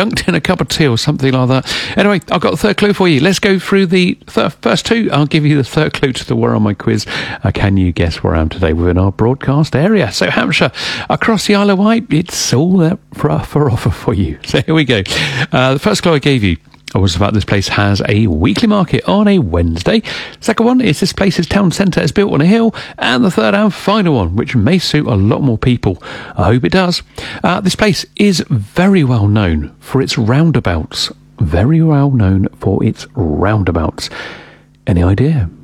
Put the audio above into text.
dunked in a cup of tea or something like that. Anyway, I've got the third clue for you. Let's go through the first two. I'll give you the third clue to the Where Am I quiz. Can you guess where I am today within our broadcast area? So Hampshire, across the Isle of Wight, it's all there for offer for you. So here we go. The first clue I gave you was about this place has a weekly market on a Wednesday. Second one is this place's town centre is built on a hill. And the third and final one, which may suit a lot more people. I hope it does. This place is very well known for its roundabouts. Very well known for its roundabouts. Any idea?